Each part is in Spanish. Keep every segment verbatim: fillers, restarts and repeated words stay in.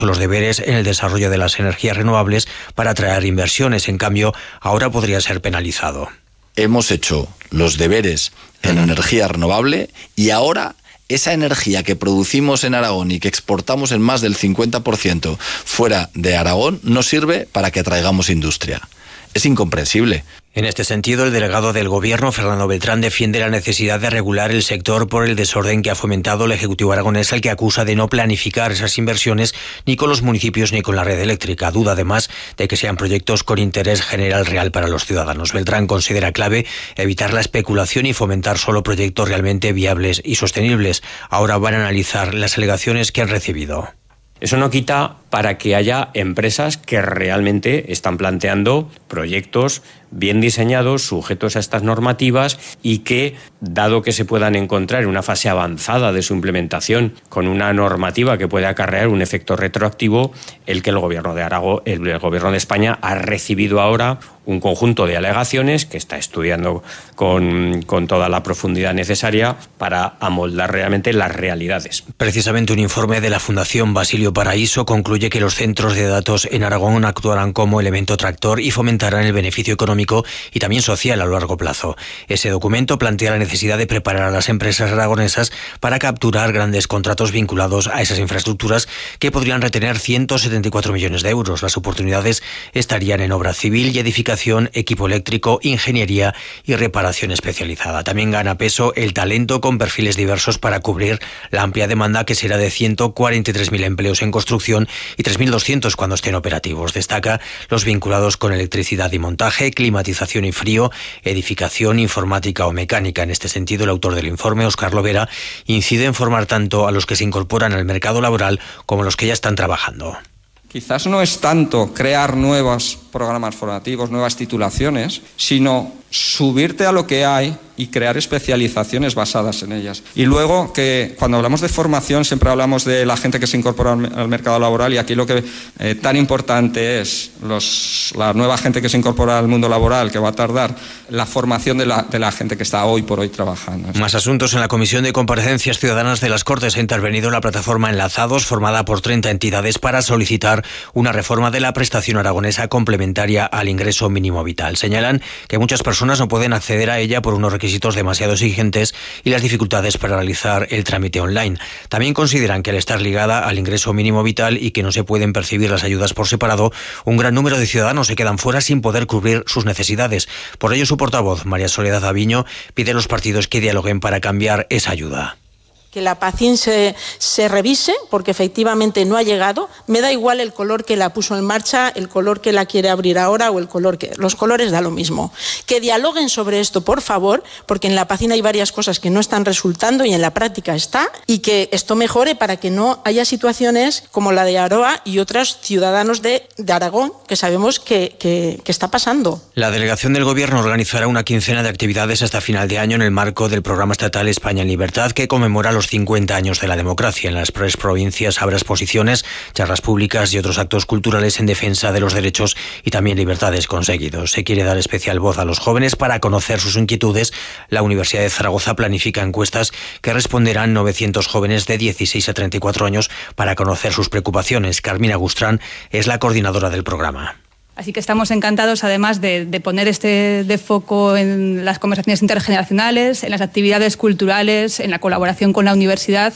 los deberes en el desarrollo de las energías renovables para atraer inversiones. En cambio, ahora podría ser penalizado. Hemos hecho los deberes en energía renovable y ahora esa energía que producimos en Aragón y que exportamos en más del cincuenta por ciento fuera de Aragón no sirve para que atraigamos industria. Es incomprensible. En este sentido, el delegado del Gobierno, Fernando Beltrán, defiende la necesidad de regular el sector por el desorden que ha fomentado el Ejecutivo aragonés, al que acusa de no planificar esas inversiones ni con los municipios ni con la red eléctrica. Duda además de que sean proyectos con interés general real para los ciudadanos. Beltrán considera clave evitar la especulación y fomentar solo proyectos realmente viables y sostenibles. Ahora van a analizar las alegaciones que han recibido. Eso no quita para que haya empresas que realmente están planteando proyectos bien diseñados, sujetos a estas normativas y que, dado que se puedan encontrar en una fase avanzada de su implementación con una normativa que puede acarrear un efecto retroactivo, el que el Gobierno de Aragón, el, el Gobierno de España ha recibido ahora un conjunto de alegaciones que está estudiando con, con toda la profundidad necesaria para amoldar realmente las realidades. Precisamente un informe de la Fundación Basilio Paraíso concluye que los centros de datos en Aragón actuarán como elemento tractor y fomentarán el beneficio económico y también social a largo plazo. Ese documento plantea la necesidad de preparar a las empresas aragonesas para capturar grandes contratos vinculados a esas infraestructuras que podrían retener ciento setenta y cuatro millones de euros. Las oportunidades estarían en obra civil y edificación, equipo eléctrico, ingeniería y reparación especializada. También gana peso el talento con perfiles diversos para cubrir la amplia demanda, que será de ciento cuarenta y tres mil empleos en construcción y tres mil doscientos cuando estén operativos. Destaca los vinculados con electricidad y montaje, climatización y frío, edificación, informática o mecánica. En este sentido, el autor del informe, Óscar Lovera, incide en formar tanto a los que se incorporan al mercado laboral como a los que ya están trabajando. Quizás no es tanto crear nuevos programas formativos, nuevas titulaciones, sino subirte a lo que hay y crear especializaciones basadas en ellas. Y luego, que cuando hablamos de formación siempre hablamos de la gente que se incorpora al mercado laboral, y aquí lo que eh, tan importante es los, la nueva gente que se incorpora al mundo laboral, que va a tardar, la formación de la, de la gente que está hoy por hoy trabajando. Más asuntos. En la Comisión de Comparecencias Ciudadanas de las Cortes ha intervenido la plataforma Enlazados, formada por treinta entidades, para solicitar una reforma de la prestación aragonesa complementaria al ingreso mínimo vital. Señalan que muchas personas no pueden acceder a ella por unos requisitos demasiado exigentes y las dificultades para realizar el trámite online. También consideran que al estar ligada al ingreso mínimo vital y que no se pueden percibir las ayudas por separado, un gran número de ciudadanos se quedan fuera sin poder cubrir sus necesidades. Por ello, su portavoz, María Soledad Aviño, pide a los partidos que dialoguen para cambiar esa ayuda. Que la PACIN se, se revise, porque efectivamente no ha llegado. Me da igual el color que la puso en marcha, el color que la quiere abrir ahora o el color que... Los colores da lo mismo. Que dialoguen sobre esto, por favor, porque en la PACIN hay varias cosas que no están resultando y en la práctica está, y que esto mejore para que no haya situaciones como la de Aroa y otros ciudadanos de, de Aragón, que sabemos que, que, que está pasando. La delegación del Gobierno organizará una quincena de actividades hasta final de año en el marco del programa estatal España en Libertad, que conmemora los cincuenta años de la democracia. En las tres provincias habrá exposiciones, charlas públicas y otros actos culturales en defensa de los derechos y también libertades conseguidos. Se quiere dar especial voz a los jóvenes para conocer sus inquietudes. La Universidad de Zaragoza planifica encuestas que responderán novecientos jóvenes de dieciséis a treinta y cuatro años para conocer sus preocupaciones. Carmina Gustrán es la coordinadora del programa. Así que estamos encantados, además, de, de poner este de foco en las conversaciones intergeneracionales, en las actividades culturales, en la colaboración con la universidad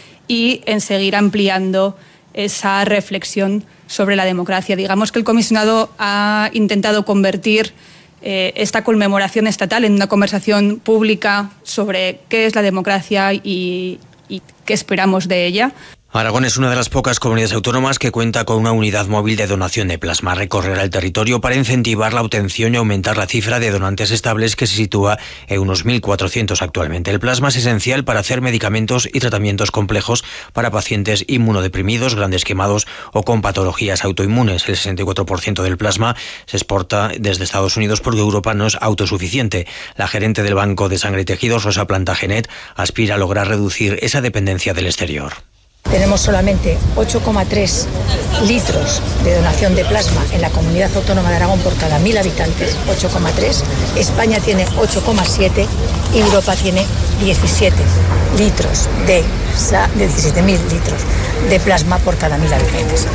y en seguir ampliando esa reflexión sobre la democracia. Digamos que el comisionado ha intentado convertir eh, esta conmemoración estatal en una conversación pública sobre qué es la democracia y, y qué esperamos de ella. Aragón es una de las pocas comunidades autónomas que cuenta con una unidad móvil de donación de plasma. Recorrerá el territorio para incentivar la obtención y aumentar la cifra de donantes estables, que se sitúa en unos mil cuatrocientos actualmente. El plasma es esencial para hacer medicamentos y tratamientos complejos para pacientes inmunodeprimidos, grandes quemados o con patologías autoinmunes. El sesenta y cuatro por ciento del plasma se exporta desde Estados Unidos porque Europa no es autosuficiente. La gerente del Banco de Sangre y Tejidos, Rosa Plantagenet, aspira a lograr reducir esa dependencia del exterior. Tenemos solamente ocho coma tres litros de donación de plasma en la comunidad autónoma de Aragón por cada mil habitantes, ocho coma tres. España tiene ocho coma siete y Europa tiene diecisiete litros de, de diecisiete mil litros de plasma por cada mil habitantes.